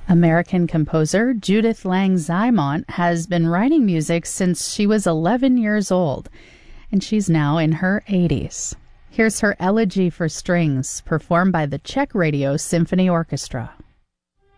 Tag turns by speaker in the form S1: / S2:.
S1: American composer Judith Lang Zymont has been writing music since she was 11 years old, and she's now in her 80s. Here's her Elegy for Strings, performed by the Czech Radio Symphony Orchestra.